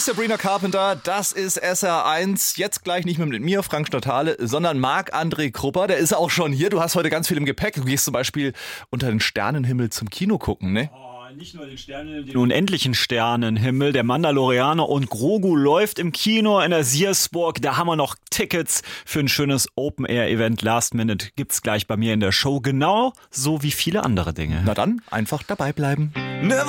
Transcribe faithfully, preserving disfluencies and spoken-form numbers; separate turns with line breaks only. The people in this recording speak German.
ist Sabrina Carpenter, das ist S R eins. Jetzt gleich nicht mehr mit mir, Frank Stotale, sondern Marc-André Krupper. Der ist auch schon hier. Du hast heute ganz viel im Gepäck. Du gehst zum Beispiel unter den Sternenhimmel zum Kino gucken, ne?
Nicht nur den Sternen, den unendlichen Sternenhimmel, der Mandalorianer und Grogu läuft im Kino in der Siersburg. Da haben wir noch Tickets für ein schönes Open-Air-Event. Last Minute gibt's gleich bei mir in der Show, genau so wie viele andere Dinge.
Na dann, einfach dabei bleiben.
Never